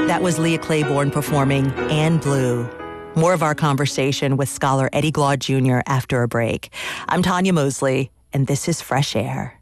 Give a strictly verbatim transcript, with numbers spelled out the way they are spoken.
That was Leah Claiborne performing Anne Blue. More of our conversation with scholar Eddie Glaude Junior after a break. I'm Tanya Mosley, and this is Fresh Air.